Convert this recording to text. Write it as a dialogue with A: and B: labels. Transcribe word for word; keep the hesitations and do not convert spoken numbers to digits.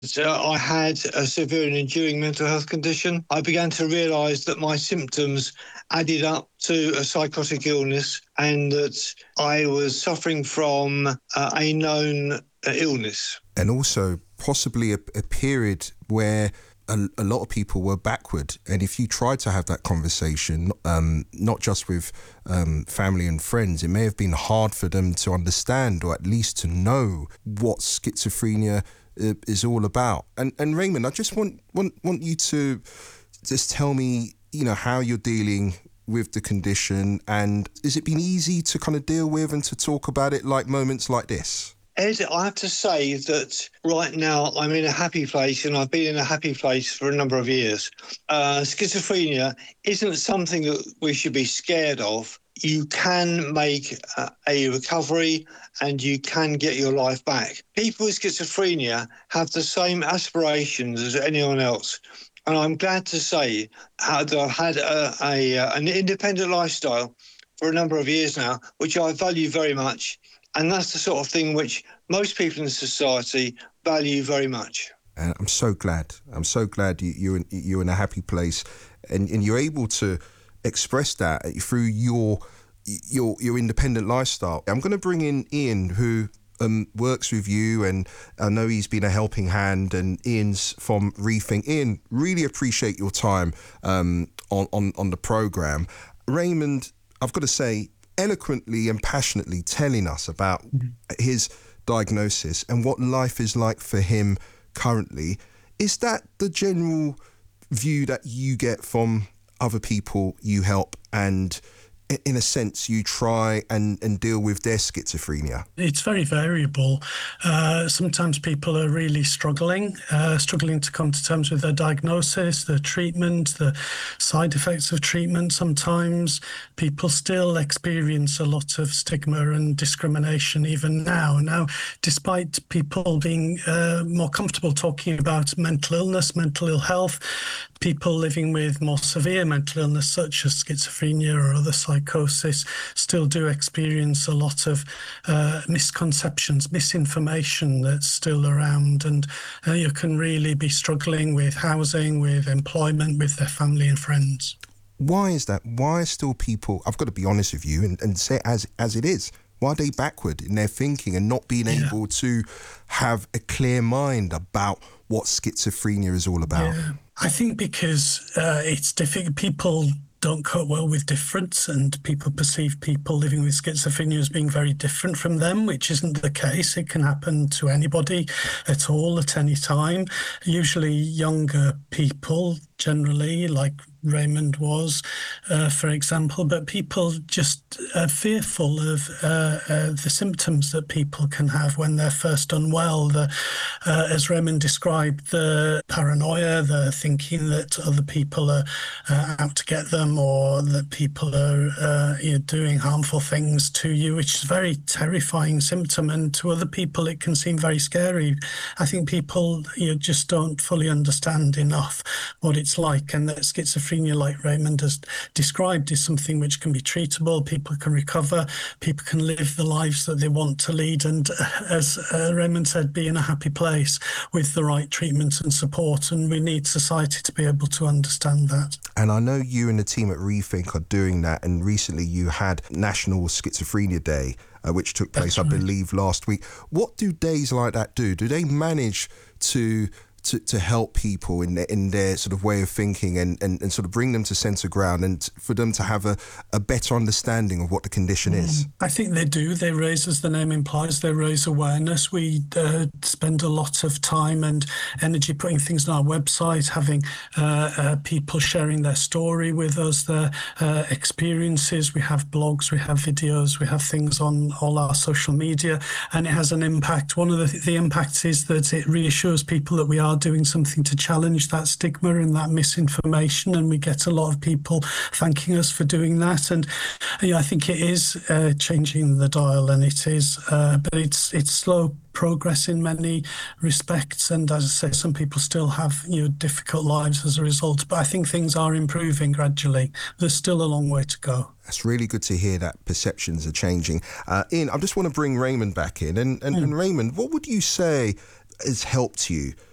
A: So I had a severe and enduring mental health condition. I began to realise that my symptoms added up to a psychotic illness and that I was suffering from uh, a known uh, illness.
B: And also possibly a, a period where a, a lot of people were backward. And if you tried to have that conversation, um, not just with um, family and friends, it may have been hard for them to understand or at least to know what schizophrenia uh, is all about. And and Raymond, I just want, want, want you to just tell me, you know, how you're dealing with the condition, and has it been easy to kind of deal with and to talk about it like moments like this?
A: Ed, I have to say that right now I'm in a happy place, and I've been in a happy place for a number of years. Uh, schizophrenia isn't something that we should be scared of. You can make uh, a recovery and you can get your life back. People with schizophrenia have the same aspirations as anyone else. And I'm glad to say that I've had a, a, an independent lifestyle for a number of years now, which I value very much. And that's the sort of thing which most people in society value very much.
B: And I'm so glad. I'm so glad you, you're, in, you're in a happy place, and, and you're able to express that through your your your independent lifestyle. I'm going to bring in Ian, who um, works with you, and I know he's been a helping hand, and Ian's from Rethink. Ian, really appreciate your time um, on, on, on the programme. Raymond, I've got to say, eloquently and passionately telling us about mm-hmm. his diagnosis and what life is like for him currently. Is that the general view that you get from other people you help, and in a sense you try and, and deal with their schizophrenia?
C: It's very variable. Uh, sometimes people are really struggling, uh, struggling to come to terms with their diagnosis, their treatment, the side effects of treatment. Sometimes people still experience a lot of stigma and discrimination even now. Now, despite people being uh, more comfortable talking about mental illness, mental ill health, people living with more severe mental illness such as schizophrenia or other psychosis still do experience a lot of uh, misconceptions, misinformation that's still around, and uh, you can really be struggling with housing, with employment, with their family and friends.
B: Why is that? Why are still people, I've got to be honest with you and, and say it as, as it is, why are they backward in their thinking and not being yeah. able to have a clear mind about what schizophrenia is all about?
C: Yeah. I think because uh, it's difficult. People don't cope well with difference, and people perceive people living with schizophrenia as being very different from them, which isn't the case. It can happen to anybody at all, at any time. Usually younger people, generally, like Raymond was, uh, for example, but people just are fearful of uh, uh, the symptoms that people can have when they're first unwell. The, uh, as Raymond described, the paranoia, the thinking that other people are uh, out to get them, or that people are uh, you know, doing harmful things to you, which is a very terrifying symptom. And to other people, it can seem very scary. I think people you know, just don't fully understand enough what it's like, and that schizophrenia, like Raymond has described, is something which can be treatable. People can recover, people can live the lives that they want to lead, and uh, as uh, Raymond said, be in a happy place with the right treatment and support, and we need society to be able to understand that.
B: And I know you and the team at Rethink are doing that, and recently you had National Schizophrenia Day, uh, which took place, I believe, last week. What do days like that do? Do they manage to To, to help people in their, in their sort of way of thinking, and, and, and sort of bring them to centre ground, and for them to have a, a better understanding of what the condition mm. is?
C: I think they do. They raise, as the name implies, they raise awareness. We uh, spend a lot of time and energy putting things on our website, having uh, uh, people sharing their story with us, their uh, experiences. We have blogs, we have videos, we have things on all our social media, and it has an impact. One of the, the impacts is that it reassures people that we are doing something to challenge that stigma and that misinformation, and we get a lot of people thanking us for doing that. And you know, I think it is uh, changing the dial, and it is, uh, but it's it's slow progress in many respects, and as I say, some people still have you know difficult lives as a result, but I think things are improving gradually. There's still a long way to go.
B: That's really good to hear that perceptions are changing. uh, Ian, I just want to bring Raymond back in, and, and, mm. and Raymond, what would you say has helped you